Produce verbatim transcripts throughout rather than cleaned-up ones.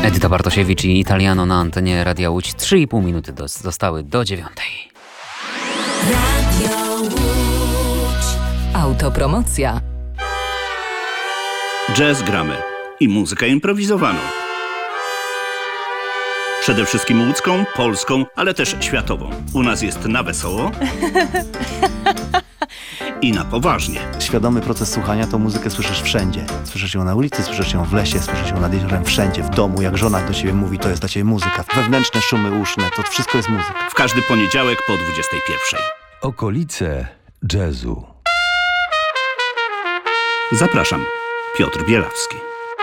Edyta Bartosiewicz i Italiano na antenie Radia Łódź. trzy i pół minuty do, zostały do dziewiątej. Radio Łódź. Autopromocja. Jazz gramy i muzykę improwizowaną. Przede wszystkim łódzką, polską, ale też światową. U nas jest na wesoło i na poważnie. Świadomy proces słuchania to muzykę słyszysz wszędzie. Słyszysz ją na ulicy, słyszysz ją w lesie, słyszysz ją nad jeziorem, wszędzie, w domu. Jak żona do ciebie mówi, to jest dla ciebie muzyka. Wewnętrzne szumy uszne, to wszystko jest muzyka. W każdy poniedziałek po dwudziestej pierwszej. Okolice jazzu. Zapraszam, Piotr Bielawski.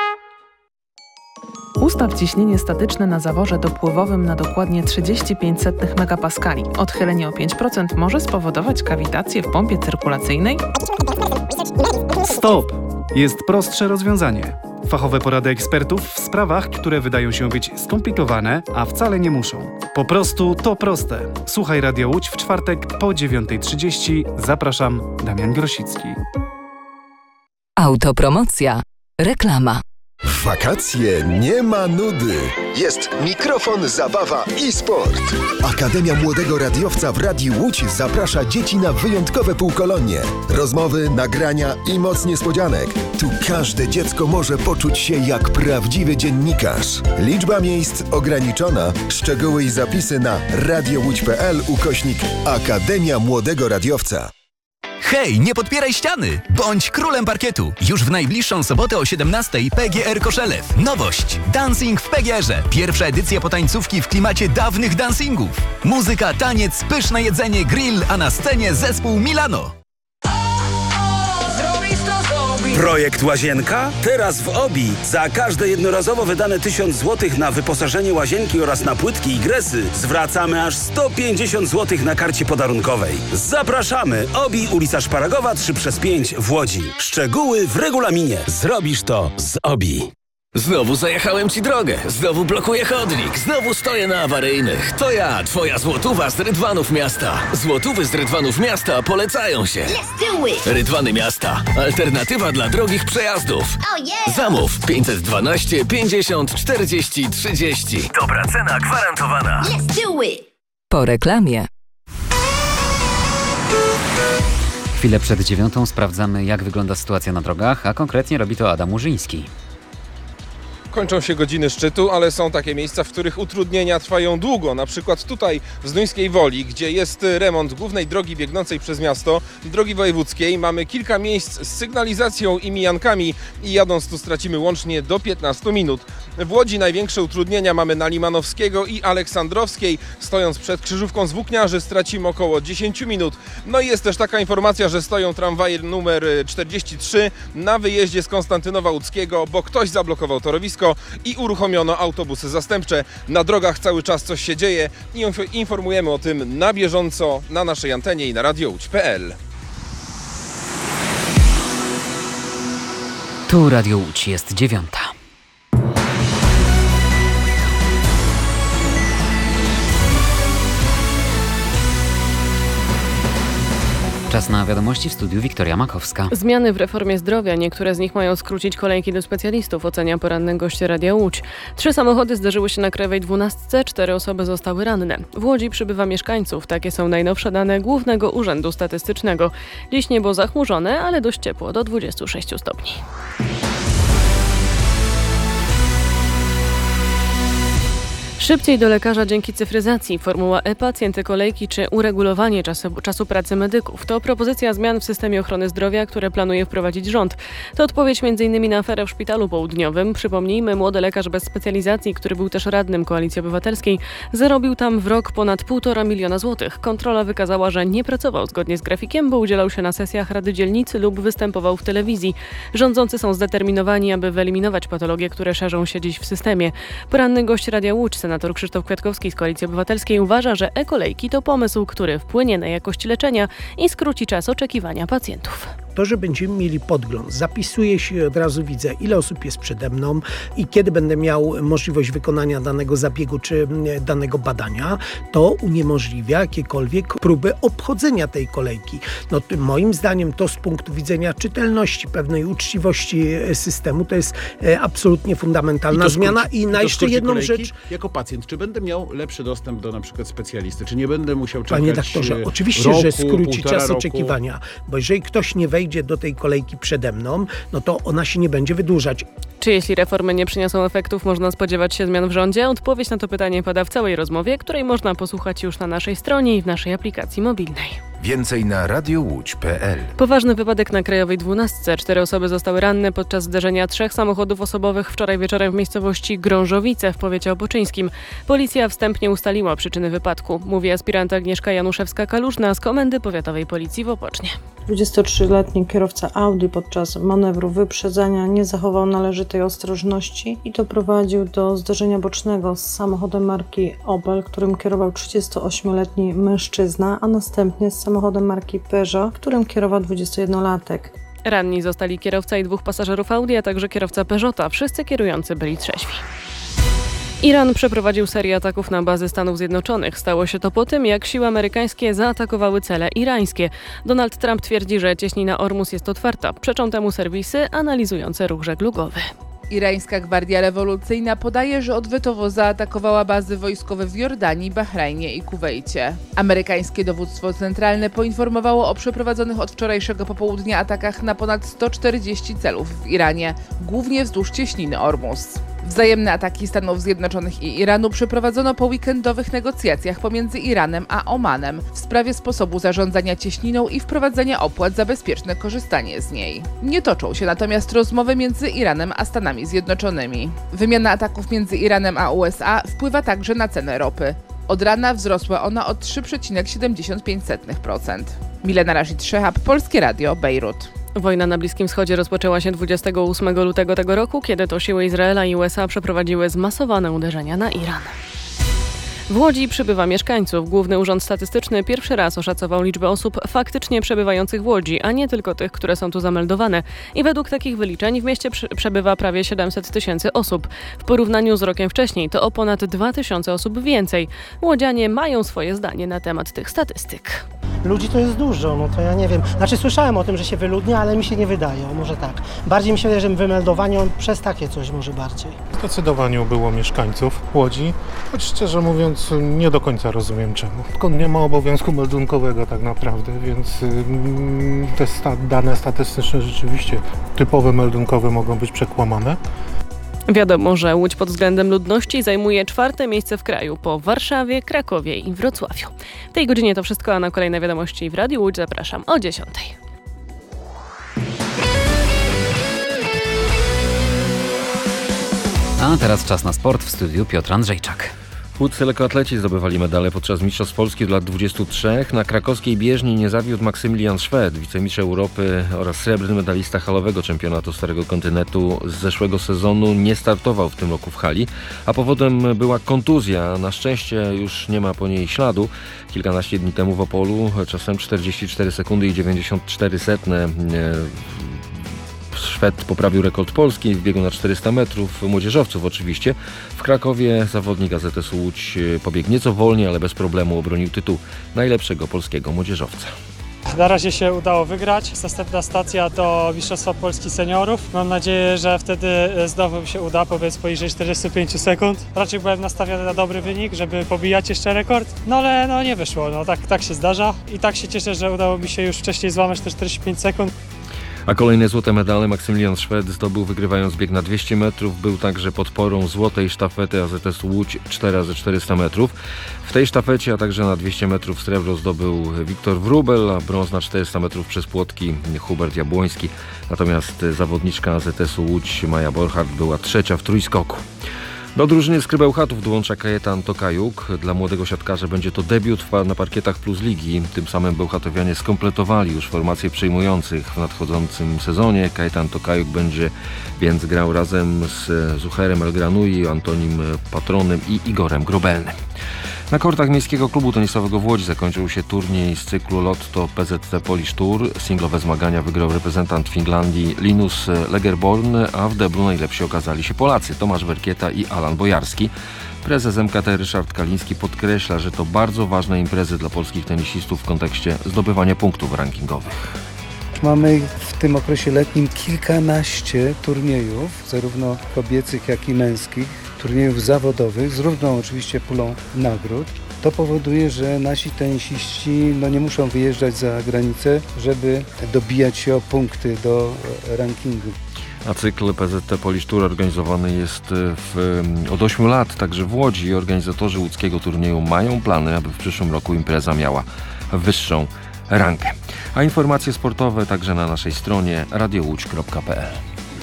Ustaw ciśnienie statyczne na zaworze dopływowym na dokładnie trzydzieści pięć setnych megapaskali. Odchylenie o pięć procent może spowodować kawitację w pompie cyrkulacyjnej. Stop! Jest prostsze rozwiązanie. Fachowe porady ekspertów w sprawach, które wydają się być skomplikowane, a wcale nie muszą. Po prostu to proste. Słuchaj Radio Łódź w czwartek po dziewiątej trzydzieści. Zapraszam, Damian Grosicki. Autopromocja. Reklama. W wakacje nie ma nudy. Jest mikrofon, zabawa i sport. Akademia Młodego Radiowca w Radiu Łódź zaprasza dzieci na wyjątkowe półkolonie. Rozmowy, nagrania i moc niespodzianek. Tu każde dziecko może poczuć się jak prawdziwy dziennikarz. Liczba miejsc ograniczona. Szczegóły i zapisy na radiołódź kropka p l ukośnik Akademia Młodego Radiowca. Hej, nie podpieraj ściany! Bądź królem parkietu! Już w najbliższą sobotę o siedemnastej P G R Koszelew. Nowość! Dancing w P G R-ze. Pierwsza edycja potańcówki w klimacie dawnych dancingów. Muzyka, taniec, pyszne jedzenie, grill, a na scenie zespół Milano. Projekt Łazienka? Teraz w Obi. Za każde jednorazowo wydane tysiąc złotych na wyposażenie łazienki oraz na płytki i gresy zwracamy aż sto pięćdziesiąt złotych na karcie podarunkowej. Zapraszamy! Obi, ulica Szparagowa trzy przez pięć w Łodzi. Szczegóły w regulaminie. Zrobisz to z Obi. Znowu zajechałem ci drogę, znowu blokuję chodnik, znowu stoję na awaryjnych. To ja, twoja złotówa z Rydwanów Miasta. Złotówy z Rydwanów Miasta polecają się. Let's do it! Rydwany Miasta. Alternatywa dla drogich przejazdów. Oh yeah! Zamów pięćset dwanaście pięćdziesiąt czterdzieści trzydzieści. Dobra cena gwarantowana. Let's do it! Po reklamie. Chwilę przed dziewiątą sprawdzamy, jak wygląda sytuacja na drogach, a konkretnie robi to Adam Murzyński. Kończą się godziny szczytu, ale są takie miejsca, w których utrudnienia trwają długo. Na przykład tutaj w Zduńskiej Woli, gdzie jest remont głównej drogi biegnącej przez miasto, drogi wojewódzkiej. Mamy kilka miejsc z sygnalizacją i mijankami i jadąc tu stracimy łącznie do piętnastu minut. W Łodzi największe utrudnienia mamy na Limanowskiego i Aleksandrowskiej. Stojąc przed krzyżówką z Włókniarzy stracimy około dziesięć minut. No i jest też taka informacja, że stoją tramwaje numer czterdzieści trzy na wyjeździe z Konstantynowa Łódzkiego, bo ktoś zablokował torowisko i uruchomiono autobusy zastępcze. Na drogach cały czas coś się dzieje i informujemy o tym na bieżąco na naszej antenie i na radiołódź kropka p l. Tu Radio Łódź, jest dziewiąta. Czas na wiadomości w studiu Wiktoria Makowska. Zmiany w reformie zdrowia. Niektóre z nich mają skrócić kolejki do specjalistów, ocenia poranny gość Radia Łódź. Trzy samochody zderzyły się na Krajowej dwunastce, cztery osoby zostały ranne. W Łodzi przybywa mieszkańców. Takie są najnowsze dane Głównego Urzędu Statystycznego. Dziś niebo zachmurzone, ale dość ciepło, do dwudziestu sześciu stopni. Szybciej do lekarza dzięki cyfryzacji, formuła e-pacjenty, kolejki czy uregulowanie czasu, czasu pracy medyków. To propozycja zmian w systemie ochrony zdrowia, które planuje wprowadzić rząd. To odpowiedź między innymi na aferę w Szpitalu Południowym. Przypomnijmy, młody lekarz bez specjalizacji, który był też radnym Koalicji Obywatelskiej, zarobił tam w rok ponad półtora miliona złotych. Kontrola wykazała, że nie pracował zgodnie z grafikiem, bo udzielał się na sesjach Rady Dzielnicy lub występował w telewizji. Rządzący są zdeterminowani, aby wyeliminować patologie, które szerzą się dziś w systemie. Poranny gość Radia Łódź, senator Krzysztof Kwiatkowski z Koalicji Obywatelskiej, uważa, że e-kolejki to pomysł, który wpłynie na jakość leczenia i skróci czas oczekiwania pacjentów. To, że będziemy mieli podgląd, zapisuję się, od razu widzę, ile osób jest przede mną i kiedy będę miał możliwość wykonania danego zabiegu czy danego badania, to uniemożliwia jakiekolwiek próby obchodzenia tej kolejki. No, moim zdaniem to z punktu widzenia czytelności, pewnej uczciwości systemu, to jest absolutnie fundamentalna I zmiana. skróci, I na i jeszcze jedną kolejki. rzecz. Jako pacjent, czy będę miał lepszy dostęp do na przykład specjalisty, czy nie będę musiał czekać Panie doktorze, oczywiście, roku, że skróci czas roku. oczekiwania, bo jeżeli ktoś nie wejdzie do tej kolejki przede mną, no to ona się nie będzie wydłużać. Czy jeśli reformy nie przyniosą efektów, można spodziewać się zmian w rządzie? Odpowiedź na to pytanie pada w całej rozmowie, której można posłuchać już na naszej stronie i w naszej aplikacji mobilnej. Więcej na radiowódź kropka pe el. Poważny wypadek na Krajowej dwunastce. Cztery osoby zostały ranne podczas zderzenia trzech samochodów osobowych wczoraj wieczorem w miejscowości Grążowice w powiecie opoczyńskim. Policja wstępnie ustaliła przyczyny wypadku, mówi aspirant Agnieszka Januszewska-Kalużna z Komendy Powiatowej Policji w Opocznie. dwudziestotrzyletni kierowca Audi podczas manewru wyprzedzania nie zachował należytej ostrożności i doprowadził do zderzenia bocznego z samochodem marki Opel, którym kierował trzydziestoośmioletni mężczyzna, a następnie z samochodem marki Peugeot, którym kierował dwudziestojednolatek. Ranni zostali kierowca i dwóch pasażerów Audi, a także kierowca Peugeota. Wszyscy kierujący byli trzeźwi. Iran przeprowadził serię ataków na bazy Stanów Zjednoczonych. Stało się to po tym, jak siły amerykańskie zaatakowały cele irańskie. Donald Trump twierdzi, że cieśnina Ormus jest otwarta. Przeczą temu serwisy analizujące ruch żeglugowy. Irańska Gwardia Rewolucyjna podaje, że odwetowo zaatakowała bazy wojskowe w Jordanii, Bahrajnie i Kuwejcie. Amerykańskie dowództwo centralne poinformowało o przeprowadzonych od wczorajszego popołudnia atakach na ponad sto czterdzieści celów w Iranie, głównie wzdłuż cieśniny Ormus. Wzajemne ataki Stanów Zjednoczonych i Iranu przeprowadzono po weekendowych negocjacjach pomiędzy Iranem a Omanem w sprawie sposobu zarządzania cieśniną i wprowadzenia opłat za bezpieczne korzystanie z niej. Nie toczą się natomiast rozmowy między Iranem a Stanami Zjednoczonymi. Wymiana ataków między Iranem a U S A wpływa także na cenę ropy. Od rana wzrosła ona o trzy przecinek siedemdziesiąt pięć procent. Milena Rashid-Szehab, Polskie Radio, Bejrut. Wojna na Bliskim Wschodzie rozpoczęła się dwudziestego ósmego lutego tego roku, kiedy to siły Izraela i U S A przeprowadziły zmasowane uderzenia na Iran. W Łodzi przybywa mieszkańców. Główny Urząd Statystyczny pierwszy raz oszacował liczbę osób faktycznie przebywających w Łodzi, a nie tylko tych, które są tu zameldowane. I według takich wyliczeń w mieście przebywa prawie siedemset tysięcy osób. W porównaniu z rokiem wcześniej to o ponad dwa tysiące osób więcej. Łodzianie mają swoje zdanie na temat tych statystyk. Ludzi to jest dużo, no to ja nie wiem. Znaczy słyszałem o tym, że się wyludnia, ale mi się nie wydaje, o, może tak. Bardziej mi się wydaje, że wymeldowanie przez takie coś może bardziej. Zdecydowanie było mieszkańców Łodzi, choć szczerze mówiąc nie do końca rozumiem czemu. Tylko nie ma obowiązku meldunkowego tak naprawdę, więc yy, te sta- dane statystyczne rzeczywiście typowe meldunkowe mogą być przekłamane. Wiadomo, że Łódź pod względem ludności zajmuje czwarte miejsce w kraju po Warszawie, Krakowie i Wrocławiu. W tej godzinie to wszystko, a na kolejne wiadomości w Radiu Łódź zapraszam o dziesiątej. A teraz czas na sport, w studiu Piotr Andrzejczak. Łódzcy lekkoatleci zdobywali medale podczas Mistrzostw Polski do lat dwudziestu trzech. Na krakowskiej bieżni nie zawiódł Maksymilian Szwed, wicemistrz Europy oraz srebrny medalista halowego czempionatu Starego Kontynentu z zeszłego sezonu. Nie startował w tym roku w hali, a powodem była kontuzja. Na szczęście już nie ma po niej śladu. Kilkanaście dni temu w Opolu czasem czterdzieści cztery sekundy i dziewięćdziesiąt cztery setne Szwed poprawił rekord Polski w biegu na czterysta metrów, młodzieżowców oczywiście. W Krakowie zawodnik A Z S U Łódź pobiegł nieco wolniej, ale bez problemu obronił tytuł najlepszego polskiego młodzieżowca. Na razie się udało wygrać. Następna stacja to Mistrzostwa Polski Seniorów. Mam nadzieję, że wtedy znowu mi się uda pobiec poniżej czterdziestu pięciu sekund. Raczej byłem nastawiony na dobry wynik, żeby pobijać jeszcze rekord. No ale no nie wyszło, no tak, tak się zdarza. I tak się cieszę, że udało mi się już wcześniej złamać te czterdzieści pięć sekund. A kolejne złote medale Maksymilian Szwed zdobył wygrywając bieg na dwieście metrów. Był także podporą złotej sztafety A Z S Łódź cztery razy czterysta metrów. W tej sztafecie, a także na dwieście metrów srebro zdobył Wiktor Wróbel, a brąz na czterysta metrów przez płotki Hubert Jabłoński. Natomiast zawodniczka A Z S Łódź Maja Borchardt była trzecia w trójskoku. Do drużyny z Krybełchatów dołącza Kajetan Tokajuk. Dla młodego siatkarza będzie to debiut na parkietach Plus Ligi. Tym samym bełchatowianie skompletowali już formację przyjmujących w nadchodzącym sezonie. Kajetan Tokajuk będzie więc grał razem z Zucherem El Granui, Antonim Patronem i Igorem Grobelnym. Na kortach Miejskiego Klubu Tenisowego w Łodzi zakończył się turniej z cyklu Lotto P Z T Polish Tour. Singlowe zmagania wygrał reprezentant Finlandii Linus Lagerborn, a w deblu najlepsi okazali się Polacy Tomasz Werkieta i Alan Bojarski. Prezes M K T Ryszard Kaliński podkreśla, że to bardzo ważne imprezy dla polskich tenisistów w kontekście zdobywania punktów rankingowych. Mamy w tym okresie letnim kilkanaście turniejów, zarówno kobiecych, jak i męskich, turniejów zawodowych, z równą oczywiście pulą nagród. To powoduje, że nasi tenisiści no, nie muszą wyjeżdżać za granicę, żeby dobijać się o punkty do rankingu. A cykl P Z T Polish Tour organizowany jest w, od ośmiu lat, także w Łodzi. Organizatorzy łódzkiego turnieju mają plany, aby w przyszłym roku impreza miała wyższą rangę. A informacje sportowe także na naszej stronie radio łódź kropka p l.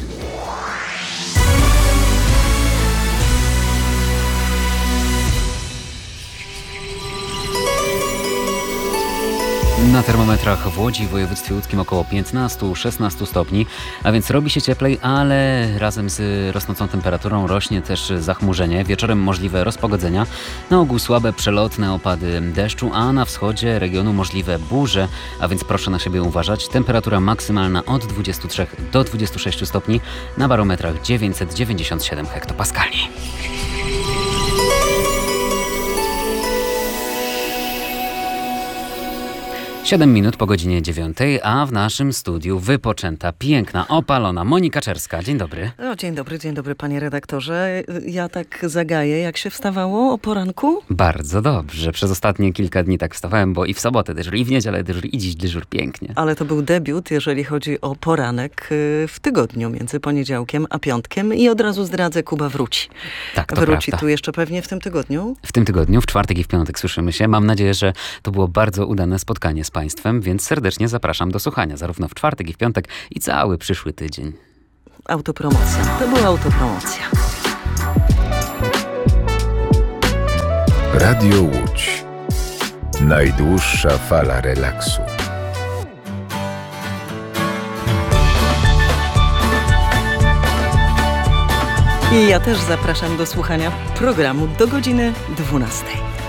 Na termometrach w Łodzi, w województwie łódzkim około piętnaście szesnaście stopni, a więc robi się cieplej, ale razem z rosnącą temperaturą rośnie też zachmurzenie. Wieczorem możliwe rozpogodzenia, na ogół słabe przelotne opady deszczu, a na wschodzie regionu możliwe burze, a więc proszę na siebie uważać. Temperatura maksymalna od dwudziestu trzech do dwudziestu sześciu stopni, na barometrach dziewięćset dziewięćdziesiąt siedem hektopaskali. Siedem minut po godzinie dziewiątej, a w naszym studiu wypoczęta, piękna, opalona Monika Czerska. Dzień dobry. No, dzień dobry, dzień dobry panie redaktorze. Ja tak zagaję, jak się wstawało o poranku? Bardzo dobrze. Przez ostatnie kilka dni tak wstawałem, bo i w sobotę dyżur, i w niedzielę dyżur, i dziś dyżur pięknie. Ale to był debiut, jeżeli chodzi o poranek w tygodniu między poniedziałkiem a piątkiem i od razu zdradzę, Kuba wróci. Tak, to Wróci prawda. tu jeszcze pewnie w tym tygodniu? W tym tygodniu, w czwartek i w piątek słyszymy się. Mam nadzieję, że to było bardzo udane spotkanie z Państwem, więc serdecznie zapraszam do słuchania zarówno w czwartek i w piątek i cały przyszły tydzień. Autopromocja. To była autopromocja. Radio Łódź. Najdłuższa fala relaksu. I ja też zapraszam do słuchania programu do godziny dwunastej.